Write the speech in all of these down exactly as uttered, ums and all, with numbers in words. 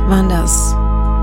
waren das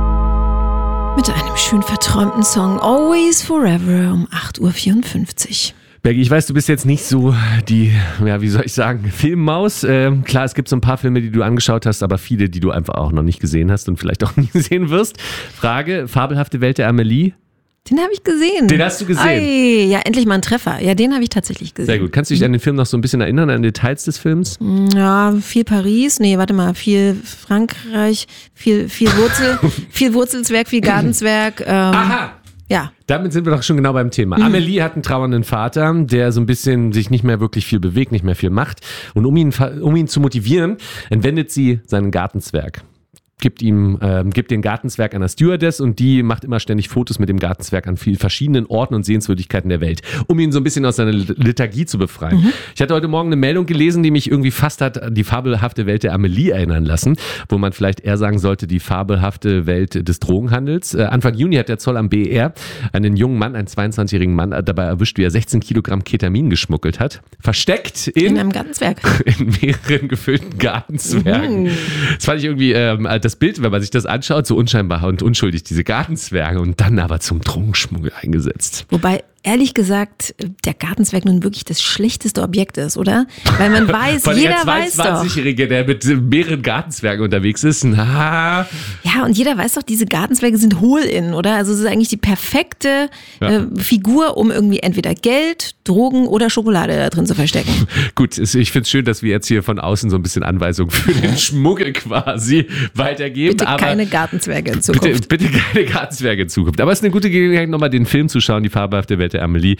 mit einem schön verträumten Song Always Forever um acht Uhr vierundfünfzig. Bergi, ich weiß, du bist jetzt nicht so die, ja, wie soll ich sagen, Filmmaus. Ähm, klar, es gibt so ein paar Filme, die du angeschaut hast, aber viele, die du einfach auch noch nicht gesehen hast und vielleicht auch nie sehen wirst. Frage, Fabelhafte Welt der Amelie. Den habe ich gesehen. Den hast du gesehen? Ei, ja, endlich mal ein Treffer. Ja, den habe ich tatsächlich gesehen. Sehr gut. Kannst du dich an den Film noch so ein bisschen erinnern, an Details des Films? Ja, viel Paris. Nee, warte mal, viel Frankreich, viel, viel Wurzel, viel Wurzelswerk, viel Gardenswerk. Ähm, Aha! Ja. Damit sind wir doch schon genau beim Thema. Mhm. Amelie hat einen trauernden Vater, der so ein bisschen sich nicht mehr wirklich viel bewegt, nicht mehr viel macht. Und um ihn, um ihn zu motivieren, entwendet sie seinen Gartenzwerg. Gibt ihm, ähm, gibt den Gartenzwerg einer Stewardess und die macht immer ständig Fotos mit dem Gartenzwerg an vielen verschiedenen Orten und Sehenswürdigkeiten der Welt, um ihn so ein bisschen aus seiner Lethargie zu befreien. Mhm. Ich hatte heute Morgen eine Meldung gelesen, die mich irgendwie fast hat an die fabelhafte Welt der Amelie erinnern lassen, wo man vielleicht eher sagen sollte, die fabelhafte Welt des Drogenhandels. Äh, Anfang Juni hat der Zoll am B E R einen jungen Mann, einen zweiundzwanzigjährigen Mann, dabei erwischt, wie er sechzehn Kilogramm Ketamin geschmuggelt hat. Versteckt in, in einem Gartenzwerg. In mehreren gefüllten Gartenzwergen. Mhm. Das fand ich irgendwie, ähm, das Bild, wenn man sich das anschaut, so unscheinbar und unschuldig, diese Gartenzwerge und dann aber zum Drogenschmuggel eingesetzt. Wobei, ehrlich gesagt, der Gartenzwerg nun wirklich das schlechteste Objekt ist, oder? Weil man weiß, Von jeder der weiß doch. zweiundzwanzigjährige, der mit mehreren Gartenzwergen unterwegs ist. Na. Ja, und jeder weiß doch, diese Gartenzwerge sind Hohl-In, oder? Also es ist eigentlich die perfekte ja. äh, Figur, um irgendwie entweder Geld, Drogen oder Schokolade da drin zu verstecken. Gut, ich finde es schön, dass wir jetzt hier von außen so ein bisschen Anweisungen für den Schmuggel quasi weitergeben. Bitte aber keine Gartenzwerge in Zukunft. Bitte, bitte keine Gartenzwerge in Zukunft. Aber es ist eine gute Gelegenheit, nochmal den Film zu schauen, die fabelhafte Welt der Amelie.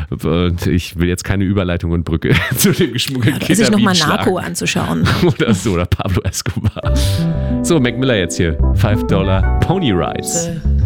Und ich will jetzt keine Überleitung und Brücke zu dem geschmuggelten Ketamin sich nochmal schlagen. Narco anzuschauen. Oder so, oder Pablo Escobar. So, Mac Miller jetzt hier. five Dollar Pony Rides.